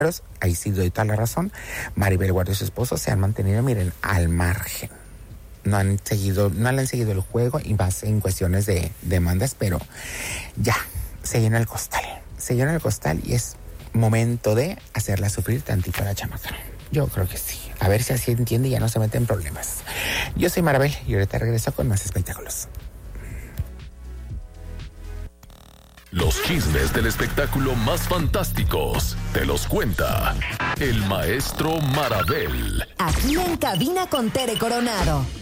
ahí sí doy toda la razón. Maribel Guardia y su esposo se han mantenido, miren, al margen. No le han seguido el juego y más en cuestiones de demandas, pero ya, se llena el costal y es momento de hacerla sufrir tantito a la chamaca. Yo creo que sí. A ver si así entiende y ya no se mete en problemas. Yo soy Maribel y ahorita regreso con más espectáculos. Los chismes del espectáculo más fantásticos te los cuenta el maestro Marabel. Aquí en Cabina con Tere Coronado.